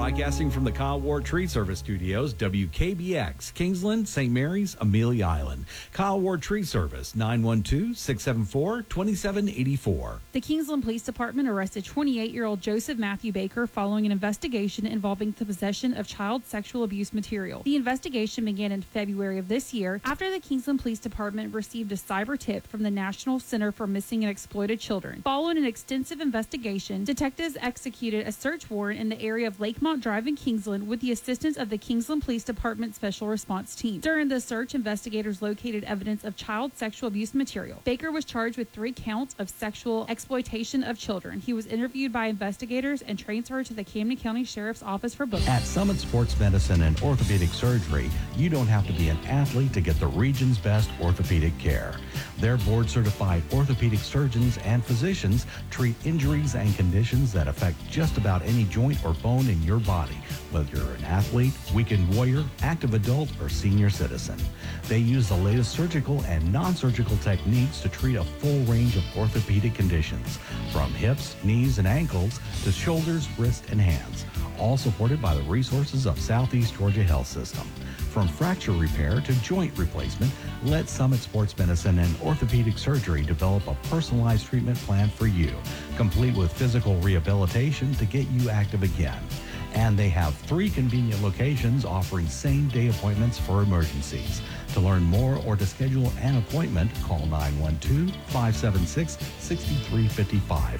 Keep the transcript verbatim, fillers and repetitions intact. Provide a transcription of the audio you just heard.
Broadcasting from the Kyle Ward Tree Service Studios, W K B X, Kingsland, Saint Mary's, Amelia Island. Kyle Ward Tree Service, nine one two, six seven four, two seven eight four. The Kingsland Police Department arrested twenty-eight-year-old Joseph Matthew Baker following an investigation involving the possession of child sexual abuse material. The investigation began in February of this year after the Kingsland Police Department received a cyber tip from the National Center for Missing and Exploited Children. Following an extensive investigation, detectives executed a search warrant in the area of Lakemont Drive in Kingsland with the assistance of the Kingsland Police Department Special Response Team. During the search, investigators located evidence of child sexual abuse material. Baker was charged with three counts of sexual exploitation of children. He was interviewed by investigators and transferred to the Camden County Sheriff's Office for booking. At Summit Sports Medicine and Orthopedic Surgery, you don't have to be an athlete to get the region's best orthopedic care. Their board-certified orthopedic surgeons and physicians treat injuries and conditions that affect just about any joint or bone in your body, whether you're an athlete, weekend warrior, active adult, or senior citizen. They use the latest surgical and non-surgical techniques to treat a full range of orthopedic conditions, from hips, knees, and ankles to shoulders, wrists, and hands, all supported by the resources of Southeast Georgia Health System. From fracture repair to joint replacement, let Summit Sports Medicine and Orthopedic Surgery develop a personalized treatment plan for you, complete with physical rehabilitation to get you active again. And they have three convenient locations offering same-day appointments for emergencies. To learn more or to schedule an appointment, call nine one two, five seven six, six three five five.